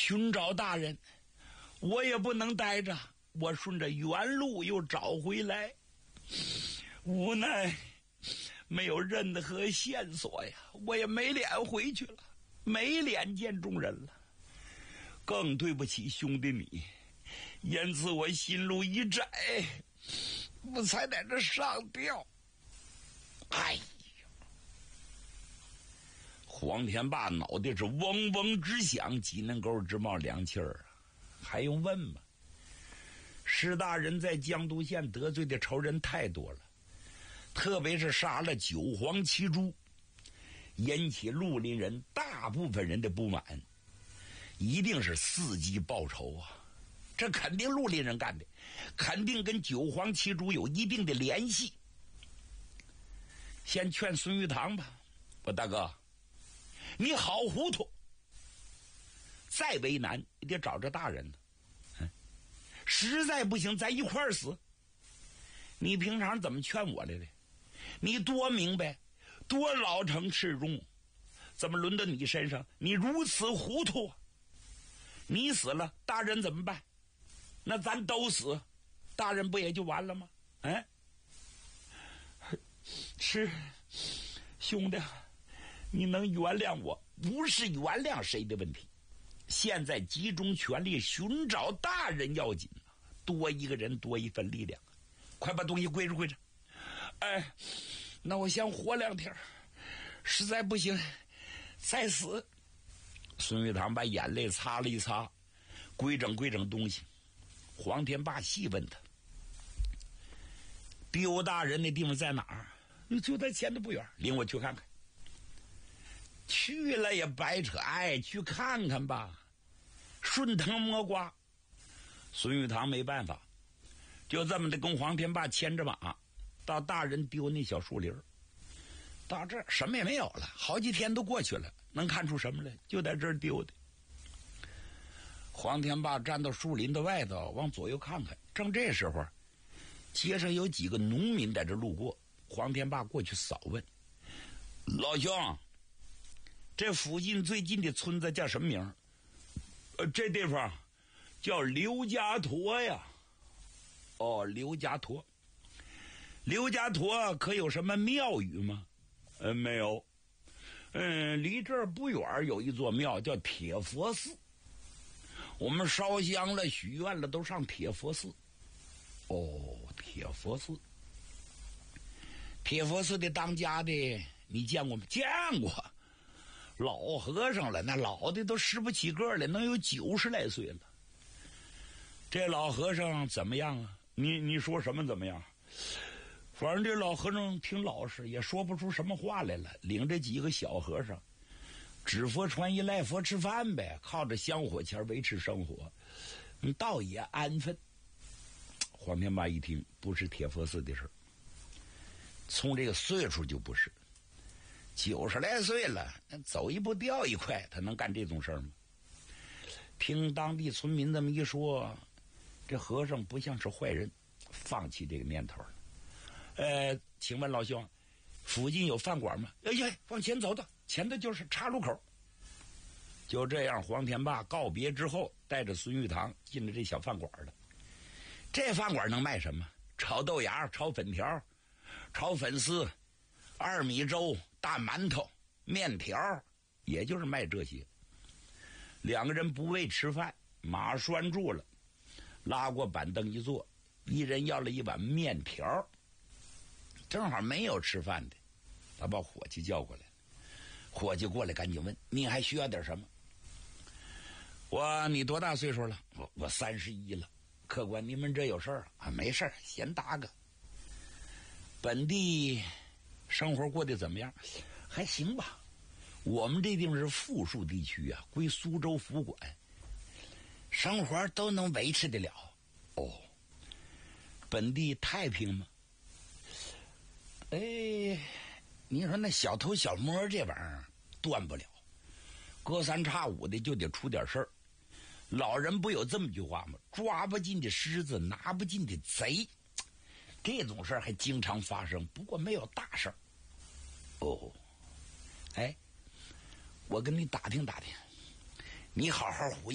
寻找大人，我也不能待着，我顺着原路又找回来，无奈没有任何线索呀，我也没脸回去了，没脸见众人了，更对不起兄弟你，因此我心路一窄，我才在这上吊。哎呀！黄天霸脑袋是嗡嗡直响，鸡能沟直冒凉气儿啊！还用问吗？石大人在江都县得罪的仇人太多了，特别是杀了九皇七猪，引起绿林人大部分人的不满，一定是伺机报仇啊！这肯定绿林人干的，肯定跟九皇七猪有一定的联系。先劝孙玉堂吧，我大哥，你好糊涂，再为难你得找着大人呢。实在不行咱一块儿死。你平常怎么劝我来的？你多明白，多老成持重，怎么轮到你身上？你如此糊涂啊！你死了，大人怎么办？那咱都死，大人不也就完了吗？是兄弟，你能原谅我，不是原谅谁的问题，现在集中全力寻找大人要紧，多一个人多一份力量，快把东西归置归置。那我先活2天，实在不行再死。孙玉堂把眼泪擦了一擦，归整归整东西。黄天霸细问他，丢大人的地方在哪儿？就在前头不远，领我去看看。去了也白扯，去看看吧，顺藤摸瓜。孙玉堂没办法，就这么的跟黄天霸牵着马到大人丢那小树林，到这儿什么也没有了，好几天都过去了，能看出什么来？就在这儿丢的。黄天霸站到树林的外头，往左右看看，正这时候街上有几个农民在这路过，黄天霸过去扫问，老兄，这附近最近的村子叫什么名？这地方叫刘家坨呀。刘家坨。刘家坨可有什么庙宇吗？没有。离这儿不远有一座庙叫铁佛寺，我们烧香了许愿了都上铁佛寺。铁佛寺。铁佛寺的当家的你见过吗？见过，老和尚了，那老的都拾不起个来，能有90来岁了。这老和尚怎么样啊？你说什么怎么样？反正这老和尚挺老实，也说不出什么话来了，领着几个小和尚指佛传衣赖佛吃饭呗，靠着香火钱维持生活，倒也安分。黄天霸一听，不是铁佛寺的事，从这个岁数就不是，90来岁了，走一步掉一块，他能干这种事吗？听当地村民这么一说，这和尚不像是坏人，放弃这个念头了。请问老兄，附近有饭馆吗？往前走走，前头就是岔路口。就这样，黄天霸告别之后，带着孙玉堂进了这小饭馆了。这饭馆能卖什么？炒豆芽、炒粉条、炒粉丝、2米粥、大馒头、面条，也就是卖这些。2个人不为吃饭，马拴住了，拉过板凳一坐，一人要了一碗面条。正好没有吃饭的，他把伙计叫过来，伙计过来赶紧问，你还需要点什么？你多大岁数了？我31了。客官，你们这有事儿啊？没事儿，闲搭个。本地生活过得怎么样？还行吧。我们这地方是富庶地区啊，归苏州府管，生活都能维持得了。本地太平吗？你说那小偷小摸这玩意儿断不了，隔3差5的就得出点事儿。老人不有这么句话吗？抓不进的狮子，拿不进的贼。这种事儿还经常发生，不过没有大事儿。我跟你打听打听，你好好回